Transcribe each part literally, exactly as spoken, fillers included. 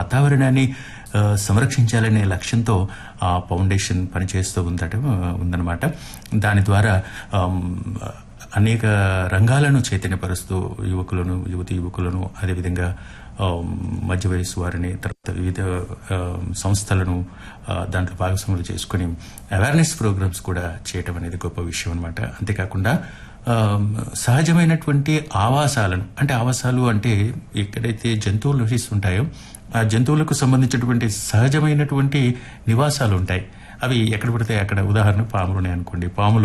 వాతావరణాన్ని సంరక్షించాలనే లక్ష్యంతో ఆ ఫౌండేషన్ పనిచేస్తూ ఉందట ఉందన్నమాట. దాని ద్వారా అనేక రంగాలను చైతన్యపరుస్తూ యువకులను యువతి యువకులను అదేవిధంగా మధ్య వయస్సు వారిని తర్వాత వివిధ సంస్థలను దాంట్లో భాగస్వాములు చేసుకుని అవేర్నెస్ ప్రోగ్రామ్స్ కూడా చేయటం అనేది గొప్ప విషయం అనమాట. అంతేకాకుండా సహజమైనటువంటి ఆవాసాలను, అంటే ఆవాసాలు అంటే ఎక్కడైతే జంతువులు నివసిస్తుంటాయో ఆ జంతువులకు సంబంధించినటువంటి సహజమైనటువంటి నివాసాలు ఉంటాయి. అవి ఎక్కడ పడితే అక్కడ, ఉదాహరణ పాములు ఉన్నాయి అనుకోండి, పాములు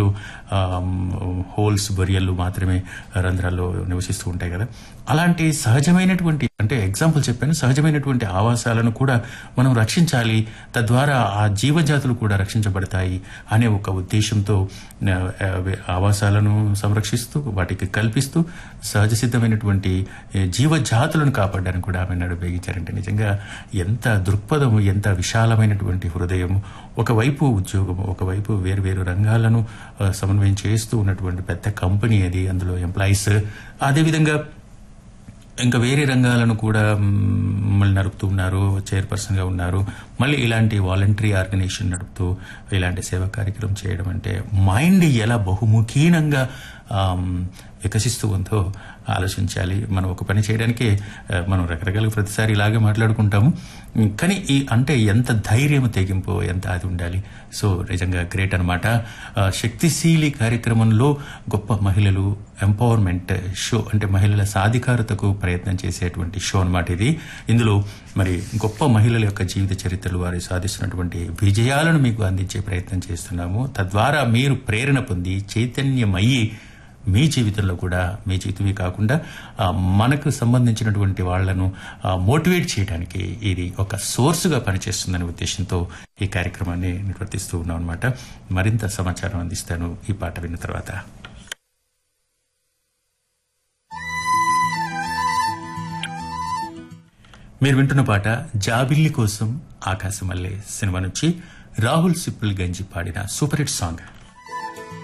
హోల్స్ బొరియళ్ళు మాత్రమే రంధ్రాల్లో నివసిస్తూ ఉంటాయి కదా. అలాంటి సహజమైనటువంటి, అంటే ఎగ్జాంపుల్ చెప్పాను, సహజమైనటువంటి ఆవాసాలను కూడా మనం రక్షించాలి, తద్వారా ఆ జీవజాతులు కూడా రక్షించబడతాయి అనే ఒక ఉద్దేశంతో ఆవాసాలను సంరక్షిస్తూ వాటికి కల్పిస్తూ సహజ సిద్ధమైనటువంటి జీవజాతులను కాపాడడానికి కూడా ఆమె ఉపయోగించారంటే నిజంగా ఎంత దృక్పథము, ఎంత విశాలమైనటువంటి హృదయము. ఒకవైపు ఉద్యోగము, ఒకవైపు వేరు వేరు రంగాలను సమన్వయం చేస్తూ ఉన్నటువంటి పెద్ద కంపెనీ అది, అందులో ఎంప్లాయీస్, అదేవిధంగా ఇంకా వేరే రంగాలను కూడా మళ్ళీ నడుపుతూ ఉన్నారు, చైర్పర్సన్ గా ఉన్నారు. మళ్ళీ ఇలాంటి వాలంటరీ ఆర్గనైజేషన్ నడుపుతూ ఇలాంటి సేవా కార్యక్రమం చేయడం అంటే మైండ్ ఎలా బహుముఖీనంగా వికసిస్తూ ఉందో ఆలోచించాలి. మనం ఒక పని చేయడానికి మనం రకరకాల ప్రతిసారి ఇలాగే మాట్లాడుకుంటాము, కానీ ఈ అంటే ఎంత ధైర్యం, తెగింపు, ఎంత అది ఉండాలి. సో నిజంగా గ్రేట్ అనమాట. శక్తిశీలి కార్యక్రమంలో గొప్ప మహిళలు ఎంపవర్మెంట్ షో, అంటే మహిళల సాధికారతకు ప్రయత్నం చేసేటువంటి షో అనమాట ఇది. ఇందులో మరి గొప్ప మహిళల యొక్క జీవిత చరిత్రలు, వారు సాధిస్తున్నటువంటి విజయాలను మీకు అందించే ప్రయత్నం చేస్తున్నాము. తద్వారా మీరు ప్రేరణ పొంది చైతన్యమయ్యి మీ జీవితంలో కూడా, మీ జీవితమే కాకుండా మనకు సంబంధించినటువంటి వాళ్లను మోటివేట్ చేయడానికి ఇది ఒక సోర్సుగా పనిచేస్తుందనే ఉద్దేశంతో ఈ కార్యక్రమాన్ని నిర్వర్తిస్తూ ఉన్నాం అనమాట. మరింత సమాచారం అందిస్తాను ఈ పాట విన్న తర్వాత. మీరు వింటున్న పాట జాబిల్లి కోసం ఆకాశమల్లే సినిమా నుంచి రాహుల్ సిప్పుల్ గంజి పాడిన సూపర్ హిట్ సాంగ్.